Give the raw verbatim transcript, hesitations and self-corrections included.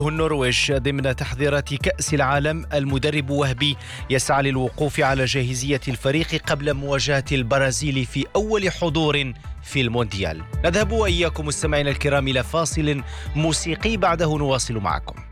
النرويج ضمن تحضيرات كأس العالم. المدرب وهبي يسعى للوقوف على جاهزية الفريق قبل مواجهة البرازيل في أول حضور في المونديال. نذهب وإياكم مستمعينا الكرام إلى فاصل موسيقي، بعده نواصل معكم.